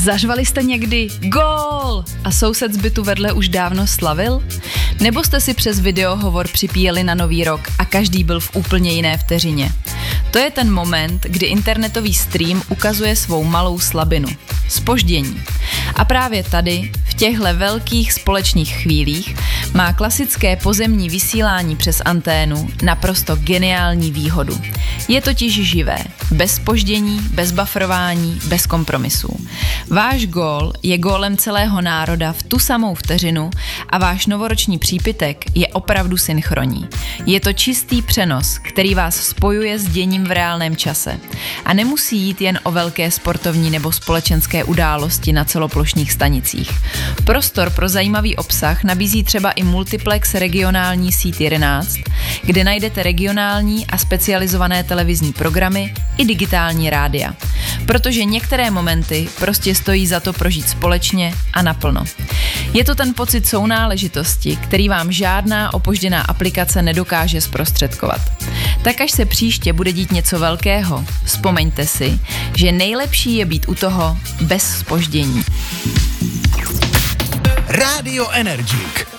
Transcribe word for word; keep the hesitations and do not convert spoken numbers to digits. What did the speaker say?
Zařvali jste někdy gól a soused z bytu vedle už dávno slavil? Nebo jste si přes videohovor připíjeli na Nový rok a každý byl v úplně jiné vteřině? To je ten moment, kdy internetový stream ukazuje svou malou slabinu. Zpoždění. A právě tady, v těchto velkých společných chvílích, má klasické pozemní vysílání přes anténu naprosto geniální výhodu. Je totiž živé, bez zpoždění, bez bufferování, bez kompromisů. Váš gól je gólem celého národa v tu samou vteřinu a váš novoroční přípitek je opravdu synchronní. Je to čistý přenos, který vás spojuje s děním v reálném čase. A nemusí jít jen o velké sportovní nebo společenské události na celoplošných stanicích. Prostor pro zajímavý obsah nabízí třeba i multiplex regionální síť jedenáct, kde najdete regionální a specializované televizní programy i digitální rádia. Protože některé momenty prostě stojí za to prožít společně a naplno. Je to ten pocit sounáležitosti, který vám žádná opožděná aplikace nedokáže zprostředkovat. Tak až se příště bude dít něco velkého, vzpomeňte si, že nejlepší je být u toho bez zpoždění. Rádio Energik.